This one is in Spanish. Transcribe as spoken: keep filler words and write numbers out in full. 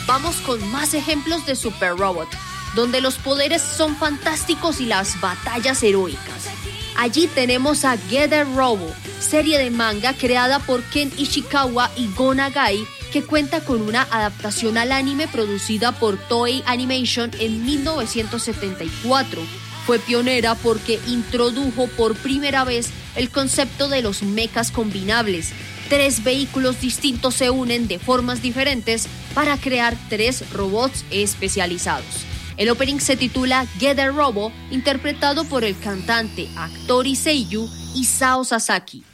vamos con más ejemplos de Super Robot, donde los poderes son fantásticos y las batallas heroicas. Allí tenemos a Getter Robo, serie de manga creada por Ken Ishikawa y Go Nagai, que cuenta con una adaptación al anime producida por Toei Animation en mil novecientos setenta y cuatro. Fue pionera porque introdujo por primera vez el concepto de los mechas combinables. Tres vehículos distintos se unen de formas diferentes para crear tres robots especializados. El opening se titula Getter Robo, interpretado por el cantante, actor y seiyuu Isao Sasaki.